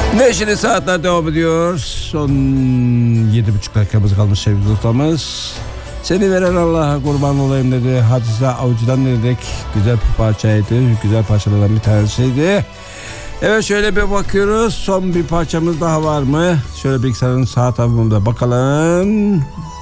Neşeli saatler devam ediyor. Son 7,5 dakikamız kalmış sevgili dostlarımız. Seni veren Allah'a kurban olayım dedi. Hadise Avcı'dan dedik. Güzel bir parçaydı. Güzel parçalardan bir tanesiydi. Evet, şöyle bir bakıyoruz. Son bir parçamız daha var mı? Şöyle bilgisayarın sağ tarafında bakalım.